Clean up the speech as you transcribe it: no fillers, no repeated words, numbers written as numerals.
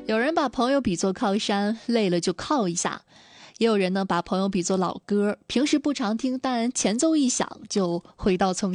有人把朋友比作靠山，累了就靠一下；也有人呢把朋友比作老歌，平时不常听，但前奏一响就回到从前。